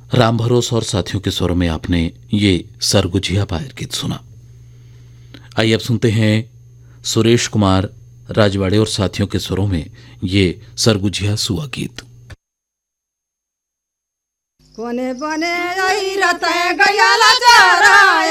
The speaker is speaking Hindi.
राम भरोस और साथियों के स्वरों में आपने ये सरगुजिया पायर गीत सुना। आइए अब सुनते हैं सुरेश कुमार राजवाड़े और साथियों के स्वरों में ये सरगुजिया सुआ गीत। कोने बने आई रतै गयाला चारा